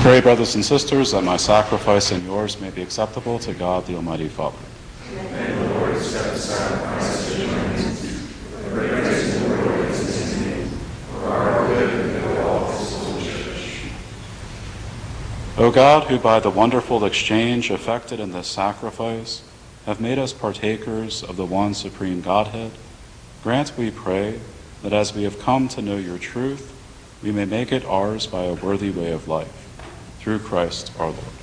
Pray, brothers and sisters, that my sacrifice and yours may be acceptable to God, the Almighty Father. May the Lord accept the sacrifice of your hands, for the praise and glory of his name, for our good and the good of all his holy church. O God, who by the wonderful exchange effected in this sacrifice have made us partakers of the one supreme Godhead, grant, we pray, that as we have come to know your truth, we may make it ours by a worthy way of life. Through Christ our Lord.